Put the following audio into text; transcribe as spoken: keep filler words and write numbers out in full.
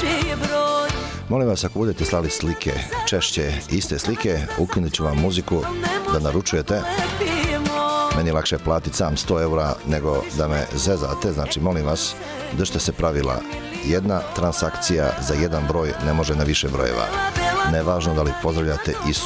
Molim vas, ako budete slali slike, češće iste slike, ukinut ću vam muziku da naručujete. Meni je lakše platiti sam sto eura nego da me zezate, znači molim vas, držite se pravila. Jedna transakcija za jedan broj ne može na više brojeva. Nevažno da li pozdravljate Isu